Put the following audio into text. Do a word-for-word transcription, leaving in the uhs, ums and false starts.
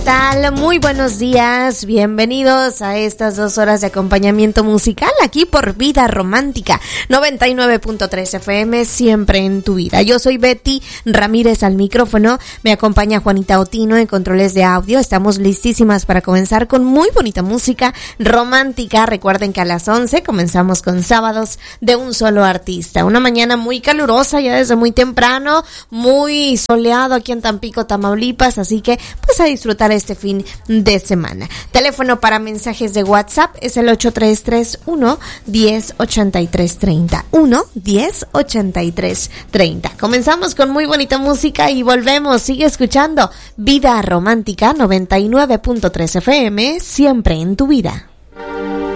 tal? Muy buenos días, bienvenidos a estas dos horas de acompañamiento musical aquí por Vida Romántica, noventa y nueve punto tres F M, siempre en tu vida. Yo soy Betty Ramírez al micrófono, me acompaña Juanita Otino en controles de audio. Estamos listísimas para comenzar con muy bonita música romántica. Recuerden que a las once comenzamos con Sábados de un solo artista. Una mañana muy calurosa ya desde muy temprano, muy soleado aquí en Tampico, Tamaulipas, así que pues a disfrutar este fin de semana. Teléfono para mensajes de WhatsApp es el ocho tres tres uno, diez, ochenta y tres, treinta. uno, diez, ochenta y tres, treinta. Comenzamos con muy bonita música y volvemos. Sigue escuchando Vida Romántica noventa y nueve punto tres F M, siempre en tu vida.